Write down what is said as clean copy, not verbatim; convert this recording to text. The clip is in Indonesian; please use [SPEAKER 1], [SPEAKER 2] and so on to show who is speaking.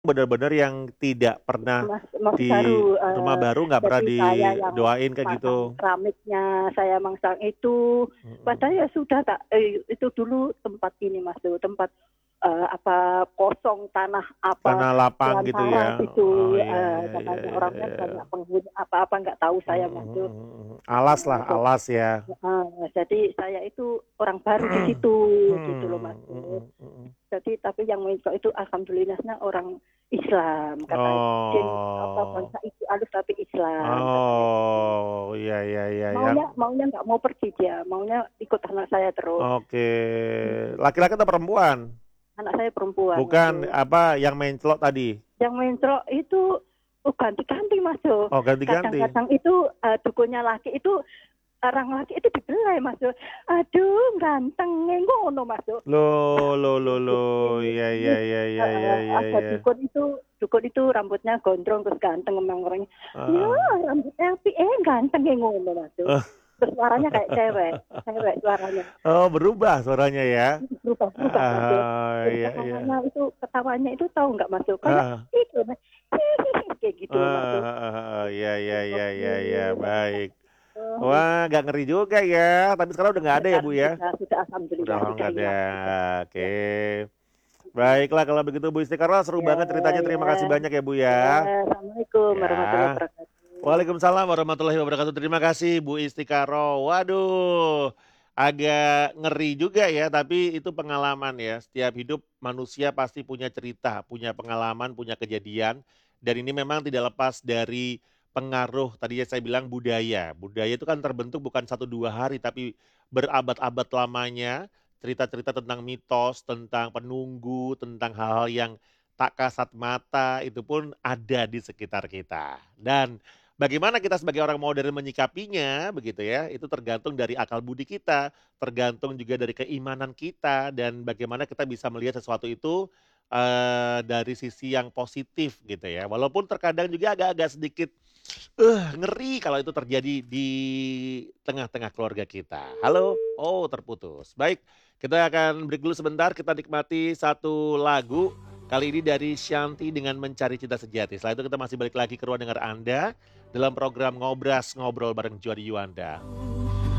[SPEAKER 1] benar-benar yang tidak pernah
[SPEAKER 2] Masih
[SPEAKER 1] di
[SPEAKER 2] baru,
[SPEAKER 1] rumah baru nggak pernah
[SPEAKER 2] jadi saya yang
[SPEAKER 1] didoain kayak
[SPEAKER 2] masang
[SPEAKER 1] gitu?
[SPEAKER 2] keramiknya, saya masang itu. Padahal
[SPEAKER 1] Mhm.
[SPEAKER 2] ya sudah tak itu dulu tempat ini Mas tuh, tempat apa kosong tanah apa
[SPEAKER 1] Tanah lapang gitu
[SPEAKER 2] belantara
[SPEAKER 1] ya? Oh,
[SPEAKER 2] gitu,
[SPEAKER 1] iya iya iya
[SPEAKER 2] katanya
[SPEAKER 1] iya
[SPEAKER 2] orangnya
[SPEAKER 1] iya.
[SPEAKER 2] banyak penghuni apa-apa nggak tahu saya
[SPEAKER 1] Mhm
[SPEAKER 2] Mas
[SPEAKER 1] mhm
[SPEAKER 2] tuh.
[SPEAKER 1] mhm. Alas lah, alas ya.
[SPEAKER 2] Jadi saya itu orang baru di situ gitu loh Mas.
[SPEAKER 1] Mhm mhm.
[SPEAKER 2] Jadi tapi yang mentok itu alhamdulillahnya orang Islam kata apa
[SPEAKER 1] Oh.
[SPEAKER 2] bangsa itu alus tapi Islam katanya gitu.
[SPEAKER 1] Oh, iya iya iya yang
[SPEAKER 2] Maunya maunya nggak mau pergi dia, maunya ikut anak saya terus.
[SPEAKER 1] oke.
[SPEAKER 2] Hmm.
[SPEAKER 1] Laki-laki atau perempuan?
[SPEAKER 2] Anak saya perempuan
[SPEAKER 1] Bukan
[SPEAKER 2] masuk.
[SPEAKER 1] apa yang mencelok tadi?
[SPEAKER 2] Yang mentrok itu ganti-ganti masuk.
[SPEAKER 1] Oh, ganti-ganti.
[SPEAKER 2] Kadang-kadang itu dukunnya laki itu orang laki itu dibelai masuk. Aduh ganteng ngono masuk.
[SPEAKER 1] Loh loh loh loh. Iya iya iya iya iya iya
[SPEAKER 2] Ada
[SPEAKER 1] iya.
[SPEAKER 2] dukun itu rambutnya gondrong terus ganteng emang orangnya. Ya
[SPEAKER 1] Heeh.
[SPEAKER 2] rambutnya ganteng ngono masuk. Terus suaranya kayak cewek, cewek suaranya.
[SPEAKER 1] Oh, berubah suaranya ya?
[SPEAKER 2] Berubah-berubah masuk.
[SPEAKER 1] Ah,
[SPEAKER 2] Terus
[SPEAKER 1] iya iya.
[SPEAKER 2] ketawanya itu tahu nggak masuk? Kayak
[SPEAKER 1] Ah,
[SPEAKER 2] itu Mas. Kayak gitu loh masuk.
[SPEAKER 1] iya iya iya iya iya, baik.
[SPEAKER 2] Oh,
[SPEAKER 1] Wah, nggak ngeri juga ya. Tapi sekarang udah nggak ada ya, Bu
[SPEAKER 2] sekarang
[SPEAKER 1] ya?
[SPEAKER 2] sudah
[SPEAKER 1] Udah
[SPEAKER 2] alhamdulillah
[SPEAKER 1] lama
[SPEAKER 2] sudah
[SPEAKER 1] nggak ada.
[SPEAKER 2] hilang sudah.
[SPEAKER 1] Oke.
[SPEAKER 2] Ya,
[SPEAKER 1] Baiklah kalau begitu Bu Istiqoroh, seru
[SPEAKER 2] ya,
[SPEAKER 1] banget ceritanya. Terima kasih
[SPEAKER 2] ya,
[SPEAKER 1] banyak ya Bu
[SPEAKER 2] ya.
[SPEAKER 1] ya.
[SPEAKER 2] Assalamualaikum warahmatullahi
[SPEAKER 1] Ya.
[SPEAKER 2] wabarakatuh.
[SPEAKER 1] Waalaikumsalam warahmatullahi wabarakatuh. Terima kasih Bu Istiqoroh. Waduh, agak ngeri juga ya, tapi itu pengalaman ya. Setiap hidup manusia pasti punya cerita, punya pengalaman, punya kejadian. Dan ini memang tidak lepas dari pengaruh, tadi ya saya bilang budaya. Budaya itu kan terbentuk bukan satu dua hari, tapi berabad-abad lamanya. Cerita-cerita tentang mitos, tentang penunggu, tentang hal-hal yang tak kasat mata, itu pun ada di sekitar kita. Dan bagaimana kita sebagai orang modern menyikapinya, begitu ya, itu tergantung dari akal budi kita, tergantung juga dari keimanan kita, dan bagaimana kita bisa melihat sesuatu itu dari sisi yang positif gitu ya. Walaupun terkadang juga agak-agak sedikit ngeri kalau itu terjadi di tengah-tengah keluarga kita. Halo? Oh, terputus. Baik, kita akan break dulu sebentar, kita nikmati satu lagu. Kali ini dari Shanti dengan Mencari Cinta Sejati. Setelah itu kita masih balik lagi ke ruang dengar Anda dalam program Ngobras Ngobrol bareng Jody Yuanda.